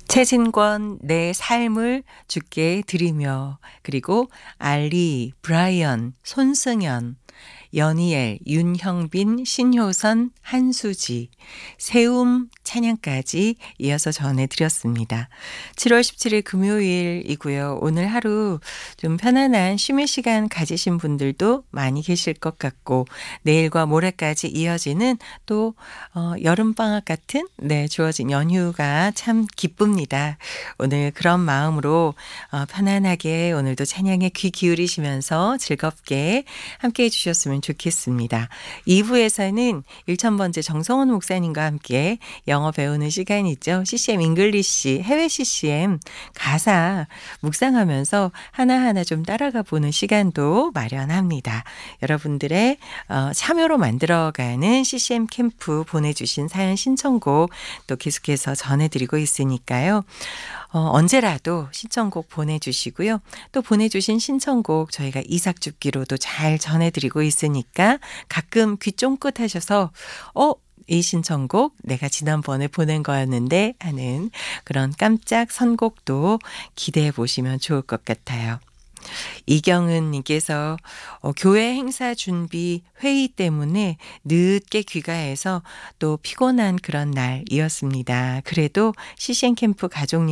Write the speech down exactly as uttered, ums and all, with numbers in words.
최진권 내 삶을 주께 드리며, 그리고 알리, 브라이언, 손승연, 연희엘, 윤형빈, 신효선, 한수지, 세움 찬양까지 이어서 전해드렸습니다. 칠월 십칠일 금요일이고요. 오늘 하루 좀 편안한 쉼의 시간 가지신 분들도 많이 계실 것 같고, 내일과 모레까지 이어지는 또 어, 여름방학 같은 네 주어진 연휴가 참 기쁩니다. 오늘 그런 마음으로 어, 편안하게 오늘도 찬양에 귀 기울이시면서 즐겁게 함께 해주셨으면 좋겠습니다. 이 부에서는 천 번째 정성원 목사님과 함께 영어 배우는 시간이죠. 씨씨엠 잉글리시 해외 씨씨엠 가사 묵상하면서 하나하나 좀 따라가 보는 시간도 마련합니다. 여러분들의 어, 참여로 만들어가는 씨씨엠 캠프 보내주신 사연 신청곡 또 계속해서 전해드리고 있으니까요. 어, 언제라도 신청곡 보내주시고요. 또 보내주신 신청곡 저희가 이삭줍기로도 잘 전해드리고 있으니까 가끔 귀 쫑긋 하셔서 어? 이 신청곡 내가 지난번에 보낸 거였는데 하는 그런 깜짝 선곡도 기대해 보시면 좋을 것 같아요. 이경은 님께서 어, 교회 행사 준비 회의 때문에 늦게 귀가해서 또 피곤한 그런 날이었습니다. 그래도 씨씨엠 캠프 가족